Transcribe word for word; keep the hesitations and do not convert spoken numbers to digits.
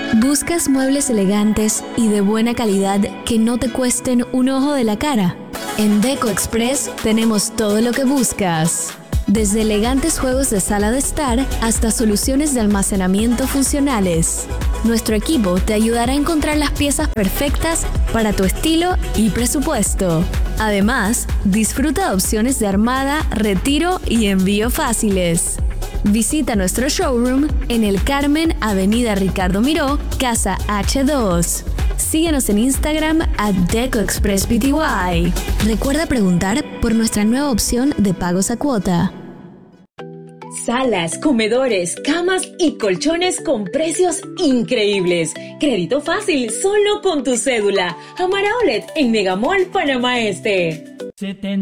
¿Buscas muebles elegantes y de buena calidad que no te cuesten un ojo de la cara? En Deco Express tenemos todo lo que buscas. Desde elegantes juegos de sala de estar hasta soluciones de almacenamiento funcionales. Nuestro equipo te ayudará a encontrar las piezas perfectas para tu estilo y presupuesto. Además, disfruta de opciones de armada, retiro y envío fáciles. Visita nuestro showroom en El Carmen, Avenida Ricardo Miró, Casa H dos. Síguenos en Instagram a Deco Express P T Y. Recuerda preguntar por nuestra nueva opción de pagos a cuota. Salas, comedores, camas y colchones con precios increíbles. Crédito fácil solo con tu cédula. Amara Outlet en Megamall Panamá Este.